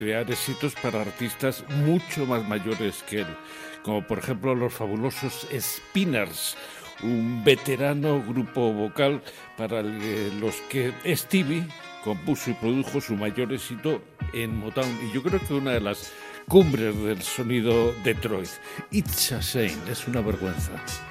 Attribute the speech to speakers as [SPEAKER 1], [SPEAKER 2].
[SPEAKER 1] crear éxitos para artistas mucho más mayores que él, como por ejemplo los fabulosos Spinners, un veterano grupo vocal los que Stevie compuso y produjo su mayor éxito en Motown, y yo creo que una de las cumbres del sonido Detroit. It's a Shame, es una vergüenza.